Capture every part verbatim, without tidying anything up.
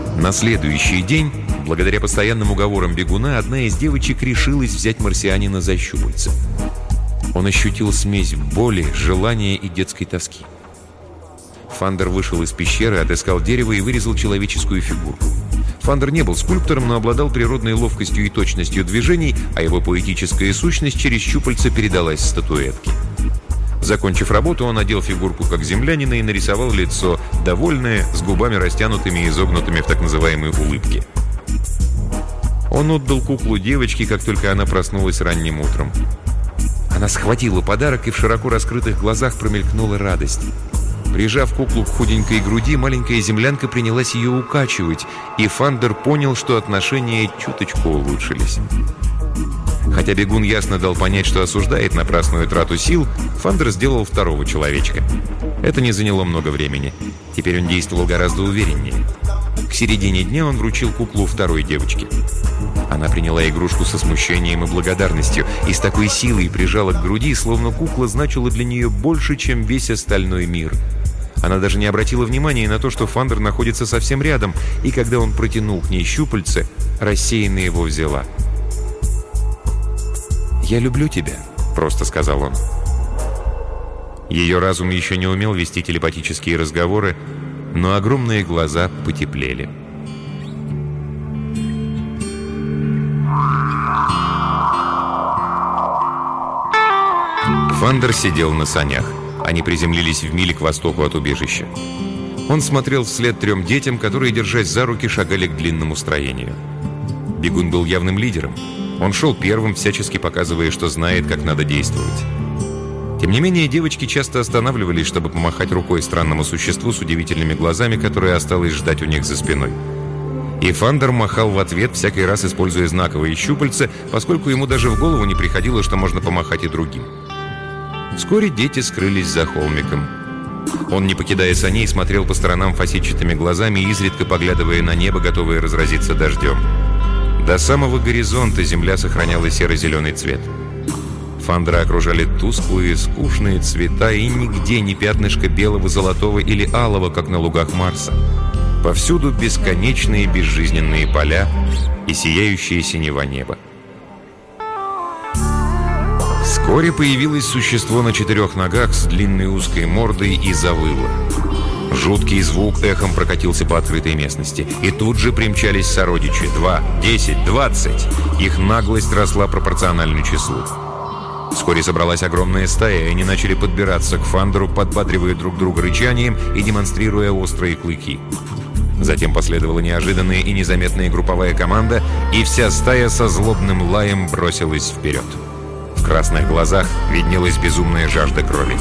На следующий день, благодаря постоянным уговорам бегуна, одна из девочек решилась взять марсианина за щупальца. Он ощутил смесь боли, желания и детской тоски. Фандер вышел из пещеры, отыскал дерево и вырезал человеческую фигурку. Фандер не был скульптором, но обладал природной ловкостью и точностью движений, а его поэтическая сущность через щупальца передалась статуэтке. Закончив работу, он одел фигурку как землянина и нарисовал лицо, довольное, с губами растянутыми и изогнутыми в так называемой улыбке. Он отдал куклу девочке, как только она проснулась ранним утром. Она схватила подарок, и в широко раскрытых глазах промелькнула радость. Прижав куклу к худенькой груди, маленькая землянка принялась ее укачивать, и Фандер понял, что отношения чуточку улучшились. Хотя бегун ясно дал понять, что осуждает напрасную трату сил, Фандер сделал второго человечка. Это не заняло много времени. Теперь он действовал гораздо увереннее. К середине дня он вручил куклу второй девочке. Она приняла игрушку со смущением и благодарностью и с такой силой прижала к груди, словно кукла значила для нее больше, чем весь остальной мир. Она даже не обратила внимания на то, что Фандер находится совсем рядом, и когда он протянул к ней щупальце, рассеянно его взяла. «Я люблю тебя», — просто сказал он. Ее разум еще не умел вести телепатические разговоры, но огромные глаза потеплели. Фандер сидел на санях. Они приземлились в миле к востоку от убежища. Он смотрел вслед трем детям, которые, держась за руки, шагали к длинному строению. Бегун был явным лидером. Он шел первым, всячески показывая, что знает, как надо действовать. Тем не менее, девочки часто останавливались, чтобы помахать рукой странному существу с удивительными глазами, которое осталось ждать у них за спиной. И Фандер махал в ответ, всякий раз используя знаковые щупальца, поскольку ему даже в голову не приходило, что можно помахать и другим. Вскоре дети скрылись за холмиком. Он, не покидая саней, смотрел по сторонам фасетчатыми глазами, изредка поглядывая на небо, готовое разразиться дождем. До самого горизонта земля сохраняла серо-зеленый цвет. Фандера окружали тусклые, скучные цвета, и нигде ни пятнышко белого, золотого или алого, как на лугах Марса. Повсюду бесконечные безжизненные поля и сияющее синева неба. Вскоре появилось существо на четырех ногах с длинной узкой мордой и завыло. Жуткий звук эхом прокатился по открытой местности. И тут же примчались сородичи. Два, десять, двадцать. Их наглость росла пропорционально числу. Вскоре собралась огромная стая, и они начали подбираться к Фандеру, подбадривая друг друга рычанием и демонстрируя острые клыки. Затем последовала неожиданная и незаметная групповая команда, и вся стая со злобным лаем бросилась вперед. В красных глазах виднелась безумная жажда крови.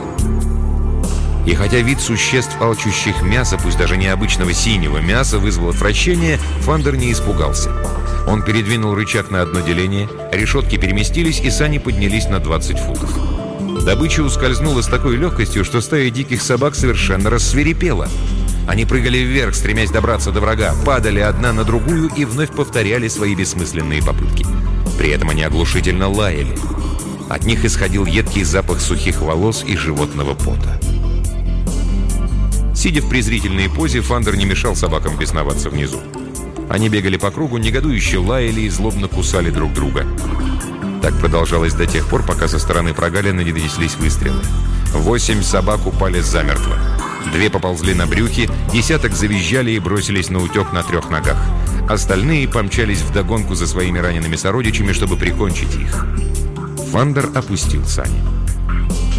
И хотя вид существ, алчущих мяса, пусть даже необычного синего мяса, вызвал отвращение, Фандер не испугался. Он передвинул рычаг на одно деление, решетки переместились, и сани поднялись на двадцать футов. Добыча ускользнула с такой легкостью, что стая диких собак совершенно рассвирепела. Они прыгали вверх, стремясь добраться до врага, падали одна на другую и вновь повторяли свои бессмысленные попытки. При этом они оглушительно лаяли. От них исходил едкий запах сухих волос и животного пота. Сидя в презрительной позе, Фандер не мешал собакам бесноваться внизу. Они бегали по кругу, негодующе лаяли и злобно кусали друг друга. Так продолжалось до тех пор, пока со стороны прогалины не донеслись выстрелы. Восемь собак упали замертво. Две поползли на брюхи, десяток завизжали и бросились на утек на трех ногах. Остальные помчались вдогонку за своими ранеными сородичами, чтобы прикончить их. Фандер опустил сани.